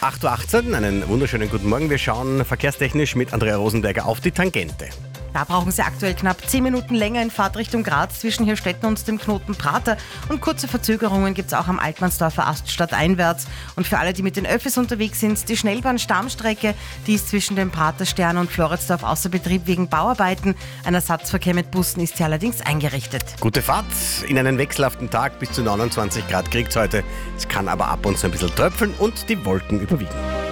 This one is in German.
8.18 Uhr, einen wunderschönen guten Morgen. Wir schauen verkehrstechnisch mit Andrea Rosenberger auf die Tangente. Da brauchen Sie aktuell knapp 10 Minuten länger in Fahrtrichtung Graz zwischen Hirstetten und dem Knoten Prater. Und kurze Verzögerungen gibt es auch am Altmannsdorfer Ast stadteinwärts. Und für alle, die mit den Öffis unterwegs sind, die Schnellbahn-Stammstrecke, die ist zwischen dem Prater Stern und Floridsdorf außer Betrieb wegen Bauarbeiten. Ein Ersatzverkehr mit Bussen ist hier allerdings eingerichtet. Gute Fahrt in einen wechselhaften Tag. Bis zu 29 Grad kriegt es heute. Es kann aber ab und zu ein bisschen tröpfeln und die Wolken überwiegen.